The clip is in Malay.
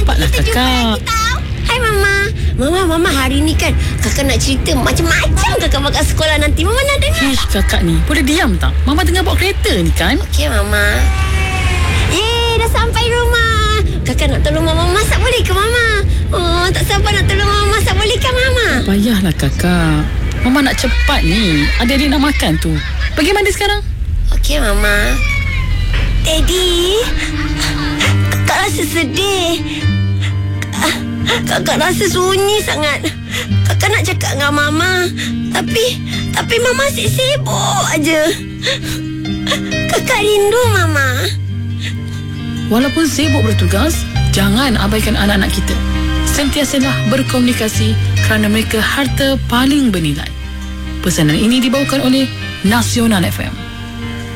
Cepat-cepatlah kakak. Hai Mama. Mama hari ni kan kakak nak cerita macam-macam kakak bakal sekolah nanti. Mama nak dengar. Ish, kakak ni boleh diam tak? Mama tengah bawa kereta ni kan. Okey Mama. Dah sampai rumah. Kakak nak tolong Mama masak boleh ke Mama? Oh, tak sabar nak tolong Mama masak boleh ke Mama? Payahlah kakak. Mama nak cepat ni. Adik-adik nak makan tu. Pergi mandi sekarang. Okey Mama. Daddy, kakak rasa sedih. Kakak rasa sunyi sangat. Kakak nak cakap dengan Mama, Tapi Mama asyik sibuk aja. Kakak rindu Mama. Walaupun sibuk bertugas, jangan abaikan anak-anak kita. Sentiasalah berkomunikasi kerana mereka harta paling bernilai. Pesanan ini dibawakan oleh Nasional FM.